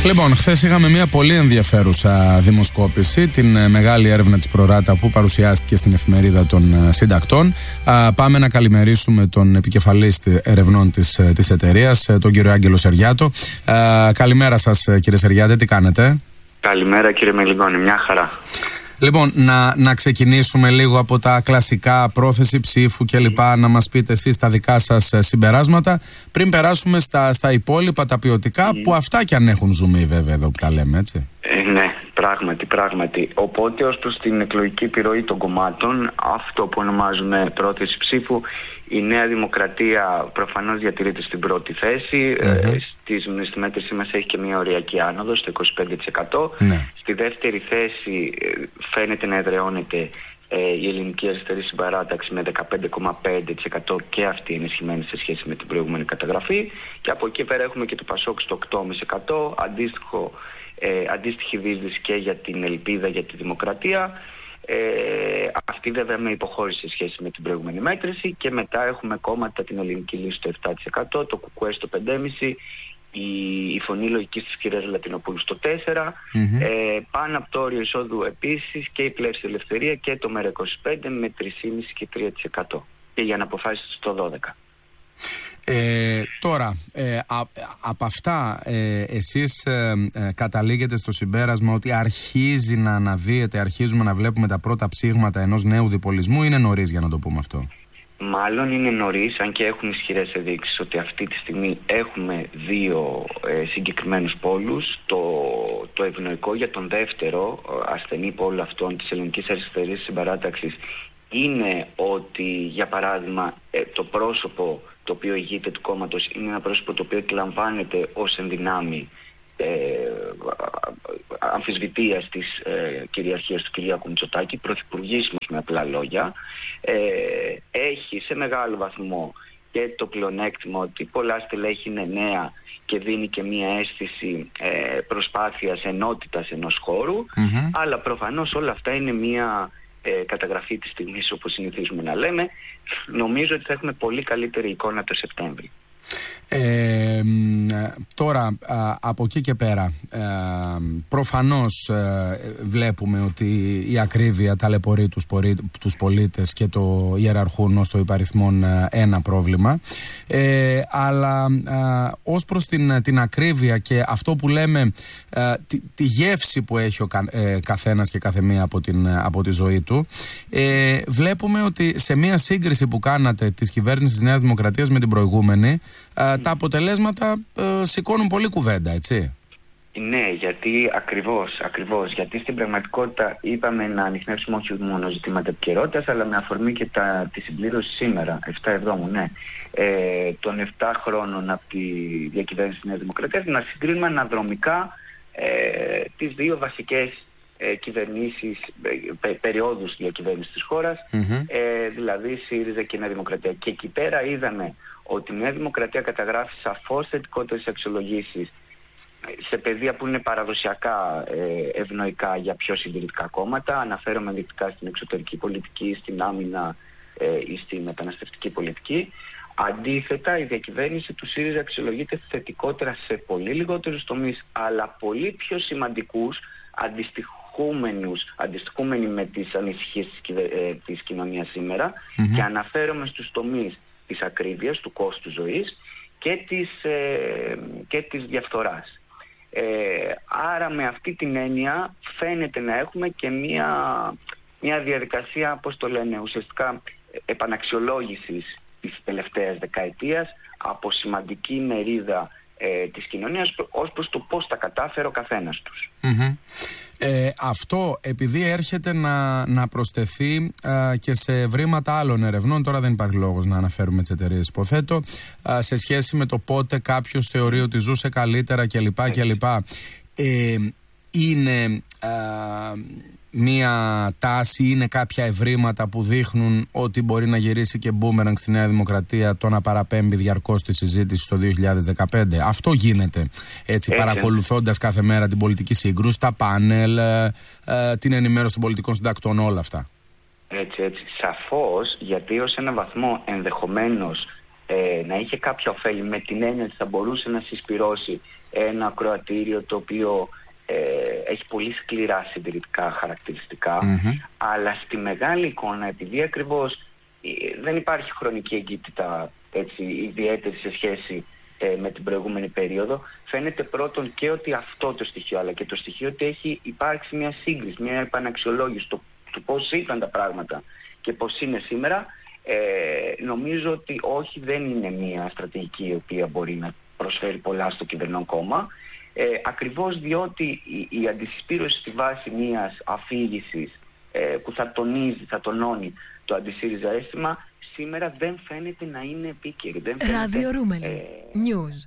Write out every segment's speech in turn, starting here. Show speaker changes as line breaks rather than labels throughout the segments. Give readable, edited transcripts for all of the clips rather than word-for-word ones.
Λοιπόν, χθες είχαμε μια πολύ ενδιαφέρουσα δημοσκόπηση, την μεγάλη έρευνα της Προράτα που παρουσιάστηκε στην εφημερίδα των συντακτών. Πάμε να καλημερίσουμε τον επικεφαλής ερευνών της εταιρείας, τον κύριο Άγγελο Σεριάτο. Καλημέρα σας, κύριε Σεριάτε, τι κάνετε?
Καλημέρα, κύριε Μελιγόνη, μια χαρά.
Λοιπόν, να ξεκινήσουμε λίγο από τα κλασικά, πρόθεση ψήφου κλπ. Να μας πείτε εσείς τα δικά σας συμπεράσματα πριν περάσουμε στα υπόλοιπα, τα ποιοτικά, που αυτά κι αν έχουν ζουμί βέβαια εδώ που τα λέμε, έτσι.
Ναι, πράγματι. Οπότε ως προς την εκλογική επιρροή των κομμάτων, αυτό που ονομάζουμε πρόθεση ψήφου, η Νέα Δημοκρατία προφανώς διατηρείται στην πρώτη θέση. Στη μέτρησή μας έχει και μια οριακή άνοδο στο 25%. Στη δεύτερη θέση φαίνεται να εδραιώνεται η Ελληνική Αριστερή Συμπαράταξη με 15,5% και αυτή ενισχυμένη σε σχέση με την προηγούμενη καταγραφή. Και από εκεί πέρα έχουμε και το Πασόκ στο 8,5%, αντίστοιχη δίσδυση και για την Ελπίδα για τη Δημοκρατία. Αυτή βέβαια με υποχώρηση σε σχέση με την προηγούμενη μέτρηση. Και μετά έχουμε κόμματα, την Ελληνική Λύση στο 7%, το ΚΚΕ στο 5,5%, η Φωνή Λογικής της κυρίας Λατινοπούλου στο 4%, πάνω από το όριο εισόδου επίσης και η Πλεύση Ελευθερία και το ΜΕΡΑ25 με 3,5% και 3%, και για να αποφάσεις στο 12%.
Τώρα, από αυτά εσείς καταλήγετε στο συμπέρασμα ότι αρχίζει να αναδύεται, αρχίζουμε να βλέπουμε τα πρώτα ψήγματα ενός νέου διπολισμού, ή είναι νωρίς για να το πούμε αυτό?
Μάλλον είναι νωρίς, αν και έχουν ισχυρές ενδείξεις ότι αυτή τη στιγμή έχουμε δύο συγκεκριμένους πόλους. Το ευνοϊκό για τον δεύτερο ασθενή πόλο αυτών της Ελληνικής Αριστερής Συμπαράταξης είναι ότι, για παράδειγμα, το πρόσωπο το οποίο ηγείται του κόμματος είναι ένα πρόσωπο το οποίο εκλαμβάνεται ως ενδυνάμει αμφισβητείας της κυριαρχίας του Κυριάκου Μητσοτάκη, πρωθυπουργήσιμος με απλά λόγια. Έχει σε μεγάλο βαθμό και το πλεονέκτημα ότι πολλά στελέχη είναι νέα και δίνει και μια αίσθηση προσπάθειας ενότητας ενός χώρου, αλλά προφανώς όλα αυτά είναι μια καταγραφή της στιγμής, όπως συνηθίζουμε να λέμε. Νομίζω ότι θα έχουμε πολύ καλύτερη εικόνα το Σεπτέμβρη.
Τώρα, από εκεί και πέρα, προφανώς βλέπουμε ότι η ακρίβεια ταλαιπωρεί τους πολίτες και το ιεραρχούν ως το υπαριθμόν ένα πρόβλημα, αλλά ως προς την ακρίβεια και αυτό που λέμε, τη γεύση που έχει ο καθένας και καθεμία από τη ζωή του, βλέπουμε ότι σε μια σύγκριση που κάνατε της κυβέρνησης της Νέας Δημοκρατίας με την προηγούμενη, τα αποτελέσματα σηκώνουν πολύ κουβέντα, έτσι.
Ναι, γιατί ακριβώς, γιατί στην πραγματικότητα είπαμε να ανιχνεύσουμε όχι μόνο ζητήματα επικαιρότητας, αλλά με αφορμή και τη συμπλήρωση σήμερα, 7 Εβδόμου, των 7 χρόνων από τη διακυβέρνηση της Νέας Δημοκρατίας, να συγκρίνουμε αναδρομικά τις δύο βασικές κυβερνήσεις, περιόδους διακυβέρνησης της χώρας, δηλαδή ΣΥΡΙΖΑ και Νέα Δημοκρατία. Και εκεί πέρα είδαμε ότι η Νέα Δημοκρατία καταγράφει σαφώς θετικότερες αξιολογήσεις σε πεδία που είναι παραδοσιακά ευνοϊκά για πιο συντηρητικά κόμματα. Αναφέρομαι ενδεικτικά στην εξωτερική πολιτική, στην άμυνα ή στη μεταναστευτική πολιτική. Αντίθετα, η διακυβέρνηση του ΣΥΡΙΖΑ αξιολογείται θετικότερα σε πολύ λιγότερους τομείς, αλλά πολύ πιο σημαντικούς, αντιστοιχούμενοι με τις ανησυχίες της κοινωνίας σήμερα, και αναφέρομαι στους τομείς της ακρίβειας, του κόστου ζωής και της διαφθοράς. Άρα με αυτή την έννοια φαίνεται να έχουμε και μια διαδικασία, πώς το λένε, ουσιαστικά επαναξιολόγησης της τελευταίας δεκαετίας από σημαντική μερίδα της κοινωνίας ως προς το πώς τα κατάφερε ο καθένας τους.
Αυτό επειδή έρχεται να προσθεθεί και σε ευρήματα άλλων ερευνών, τώρα δεν υπάρχει λόγος να αναφέρουμε τις εταιρείες, υποθέτω, σε σχέση με το πότε κάποιος θεωρεί ότι ζούσε καλύτερα κλπ. Είναι μία τάση, είναι κάποια ευρήματα που δείχνουν ότι μπορεί να γυρίσει και μπούμεραγκ στη Νέα Δημοκρατία το να παραπέμπει διαρκώς τη συζήτηση το 2015. Αυτό γίνεται έτσι, παρακολουθώντας κάθε μέρα την πολιτική σύγκρουση, τα πάνελ, την ενημέρωση των πολιτικών συντακτών, όλα αυτά.
Έτσι, σαφώς, γιατί ως ένα βαθμό ενδεχομένως να είχε κάποια ωφέλη, με την έννοια ότι θα μπορούσε να συσπυρώσει ένα ακροατήριο το οποίο έχει πολύ σκληρά συντηρητικά χαρακτηριστικά, αλλά στη μεγάλη εικόνα, επειδή ακριβώς δεν υπάρχει χρονική εγκύτητα ιδιαίτερη σε σχέση με την προηγούμενη περίοδο, φαίνεται πρώτον και ότι αυτό το στοιχείο, αλλά και το στοιχείο ότι έχει υπάρξει μια σύγκριση, μια επαναξιολόγηση του πώς ήταν τα πράγματα και πώς είναι σήμερα. Νομίζω ότι όχι, δεν είναι μια στρατηγική η οποία μπορεί να προσφέρει πολλά στο κυβερνών κόμμα, ακριβώς διότι η αντισυσπήρωση στη βάση μιας αφήγησης που θα τονώνει το αντισύριζα αίσθημα σήμερα δεν φαίνεται να είναι επίκαιρη.
Ράδιο Ρούμελι News.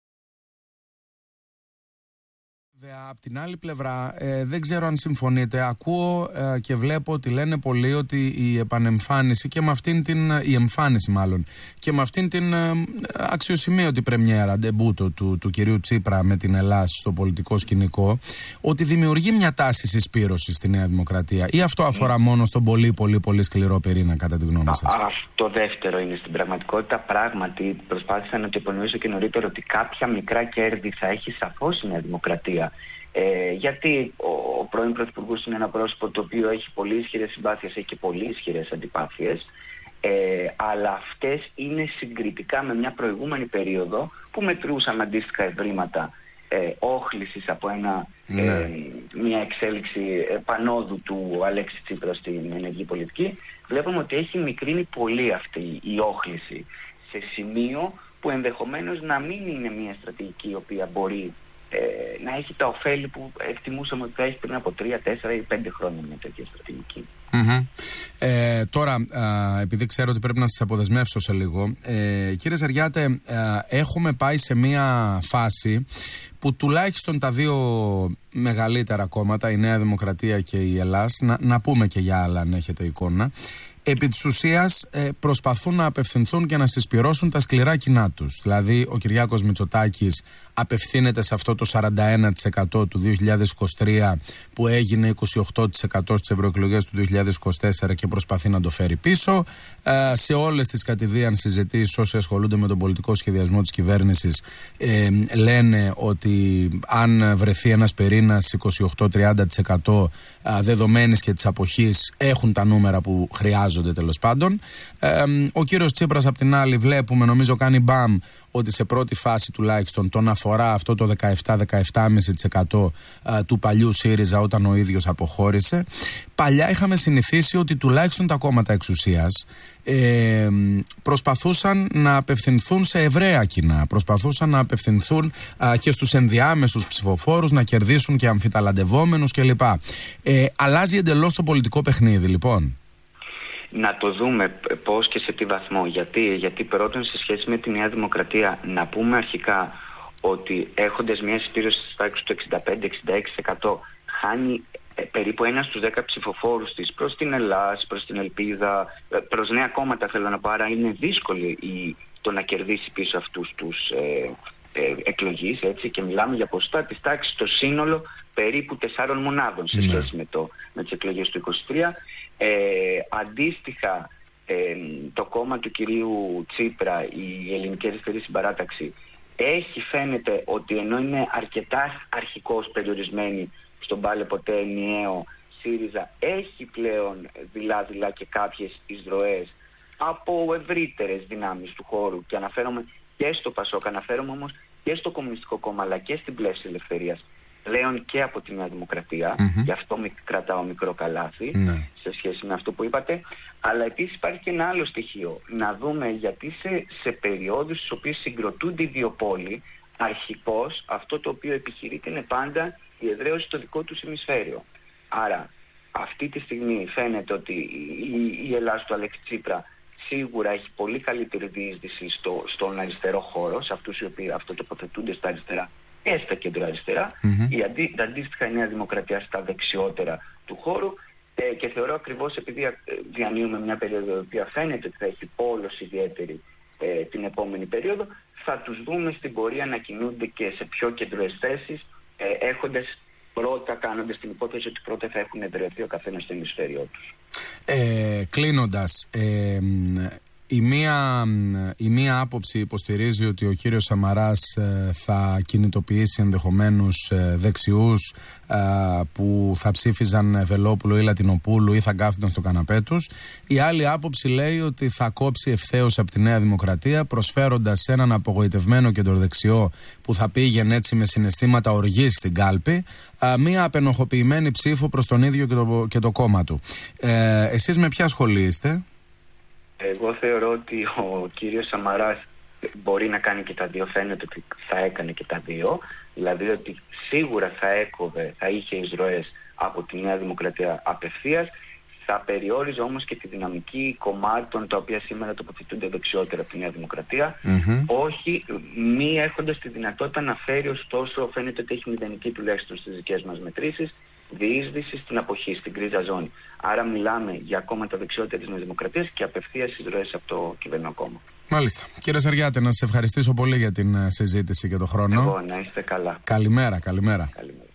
Απ' την άλλη πλευρά, δεν ξέρω αν συμφωνείτε, ακούω και βλέπω ότι λένε πολλοί ότι η επανεμφάνιση και με αυτήν η εμφάνιση μάλλον και με αυτήν την αξιοσημείωτη πρεμιέρα ντεμπούτο του κυρίου Τσίπρα με την Ελλάδα στο πολιτικό σκηνικό, ότι δημιουργεί μια τάση συσπήρωσης στη Νέα Δημοκρατία, ή αυτό αφορά μόνο στον πολύ σκληρό πυρήνα κατά τη γνώμη σας?
Αυτό δεύτερο είναι στην πραγματικότητα. Πράγματι προσπάθησα να το υπονοήσω και νωρίτερα ότι κάποια μικρά κέρδη θα έχει σαφώς η Νέα Δημοκρατία. Γιατί ο πρώην Πρωθυπουργός είναι ένα πρόσωπο το οποίο έχει πολύ ισχυρές συμπάθειες, έχει και πολύ ισχυρές αντιπάθειες, αλλά αυτές είναι συγκριτικά με μια προηγούμενη περίοδο που μετρούσαν αντίστοιχα ευρήματα όχλησης από μια εξέλιξη πανόδου του Αλέξη Τσίπρα στην ενεργή πολιτική. Βλέπουμε ότι έχει μικρύνει πολύ αυτή η όχληση σε σημείο που ενδεχομένως να μην είναι μια στρατηγική η οποία μπορεί να έχει τα ωφέλη που εκτιμούσαμε ότι θα έχει πριν από 3, 4 ή 5 χρόνια μια τέτοια στρατηγική.
Τώρα, επειδή ξέρω ότι πρέπει να σας αποδεσμεύσω σε λίγο, κύριε Ζεριάτε, έχουμε πάει σε μια φάση που τουλάχιστον τα δύο μεγαλύτερα κόμματα, η Νέα Δημοκρατία και η Ελλάς, να πούμε και για άλλα αν έχετε εικόνα, επί της ουσίας προσπαθούν να απευθυνθούν και να συσπυρώσουν τα σκληρά κοινά τους. Δηλαδή ο Κυριάκος Μητσοτάκης απευθύνεται σε αυτό το 41% του 2023 που έγινε 28% στις ευρωεκλογές του 2024 και προσπαθεί να το φέρει πίσω. Σε όλες τις κατηδίαν συζητήσεις όσοι ασχολούνται με τον πολιτικό σχεδιασμό της κυβέρνησης λένε ότι αν βρεθεί ένας πυρήνας 28-30% δεδομένης και της αποχής έχουν τα νούμερα που χρειάζονται τέλος πάντων. Ο κύριος Τσίπρας απ' την άλλη βλέπουμε, νομίζω κάνει μπαμ, ότι σε πρώτη φάση τουλάχιστον τον αφορά αυτό το 17-17,5% του παλιού ΣΥΡΙΖΑ όταν ο ίδιος αποχώρησε. Παλιά είχαμε συνηθίσει ότι τουλάχιστον τα κόμματα εξουσίας προσπαθούσαν να απευθυνθούν σε ευραία κοινά, προσπαθούσαν να απευθυνθούν και στους ενδιάμεσους ψηφοφόρους, να κερδίσουν και αμφιταλαντευόμενους κλπ. Αλλάζει εντελώς το πολιτικό παιχνίδι λοιπόν.
Να το δούμε πώς και σε τι βαθμό. Γιατί πρώτον, σε σχέση με τη Νέα Δημοκρατία, να πούμε αρχικά ότι έχοντας μια συσπήρωση στις τάξεις του 65-66%, χάνει περίπου 1 στους 10 ψηφοφόρους της προς την Ελλάδα, προς την Ελπίδα, προς νέα κόμματα θέλω να πω. Άρα είναι δύσκολο το να κερδίσει πίσω αυτούς τους εκλογείς, έτσι, και μιλάμε για ποσοστά της τάξης στο σύνολο περίπου 4 μονάδων σε σχέση με τις εκλογές του 2023. Αντίστοιχα, το κόμμα του κυρίου Τσίπρα, η Ελληνική Αριστερή Συμπαράταξη, φαίνεται ότι ενώ είναι αρκετά αρχικώς περιορισμένη στον πάλε ποτέ ενιαίο ΣΥΡΙΖΑ, έχει πλέον δειλά-δειλά και κάποιες εισρωές από ευρύτερες δυνάμεις του χώρου, και αναφέρομαι και στο ΠΑΣΟΚ, αναφέρομαι όμως και στο Κομμουνιστικό Κόμμα αλλά και στην Πλεύση Ελευθερίας, πλέον και από τη Νέα Δημοκρατία. Γι' αυτό κρατάω μικρό καλάθι σε σχέση με αυτό που είπατε. Αλλά επίσης υπάρχει και ένα άλλο στοιχείο. Να δούμε γιατί σε περιόδους στις οποίες συγκροτούνται οι δύο πόλοι, αρχικώς αυτό το οποίο επιχειρείται είναι πάντα η εδραίωση στο δικό τους ημισφαίριο. Άρα αυτή τη στιγμή φαίνεται ότι η Ελλάδα του Αλέξη Τσίπρα σίγουρα έχει πολύ καλύτερη διείσδυση στον αριστερό χώρο, σε αυτούς οι οποίοι αυτοτοποθετούνται στα αριστερά και στα κεντροαριστερά. Αντίστοιχα η Νέα Δημοκρατία στα δεξιότερα του χώρου, και θεωρώ ακριβώς επειδή διανύουμε μια περίοδο η οποία φαίνεται ότι θα έχει πόλωση ιδιαίτερη την επόμενη περίοδο, θα τους δούμε στην πορεία να κινούνται και σε πιο κεντροές θέσεις, κάνοντας την υπόθεση ότι πρώτα θα έχουν εδραιωθεί ο καθένας στο ημισφαίριό τους.
Κλείνοντας, Η μία άποψη υποστηρίζει ότι ο κύριος Σαμαράς θα κινητοποιήσει ενδεχομένως δεξιούς που θα ψήφιζαν Βελόπουλο ή Λατινοπούλου ή θα κάθονταν στο καναπέ τους. Η άλλη άποψη λέει ότι θα κόψει ευθέως από τη Νέα Δημοκρατία, προσφέροντας σε έναν απογοητευμένο κεντροδεξιό που θα πήγαινε έτσι με συναισθήματα οργής στην κάλπη, μία απενοχοποιημένη ψήφο προς τον ίδιο και το κόμμα του. Εσείς με ποια σχολή είστε?
Εγώ θεωρώ ότι ο κύριος Σαμαράς μπορεί να κάνει και τα δύο, φαίνεται ότι θα έκανε και τα δύο, δηλαδή ότι σίγουρα θα είχε εισρωές από τη Νέα Δημοκρατία απευθείας, θα περιόριζε όμως και τη δυναμική κομμάτων τα οποία σήμερα τοποθετούνται δεξιότερα από τη Νέα Δημοκρατία, όχι μη έχοντας τη δυνατότητα να φέρει, ωστόσο φαίνεται ότι έχει μηδενική τουλάχιστον στις δικές μας μετρήσεις, διείσδυση στην αποχή, στην κρίζα ζώνη. Άρα μιλάμε για κόμματα δεξιότερα της Νέας Δημοκρατίας και απευθείας εισρωές από το κυβερνό κόμμα.
Μάλιστα. Κύριε Σεργιάτη, να σας ευχαριστήσω πολύ για την συζήτηση και τον χρόνο.
Εγώ, να είστε καλά.
Καλημέρα.
Καλημέρα.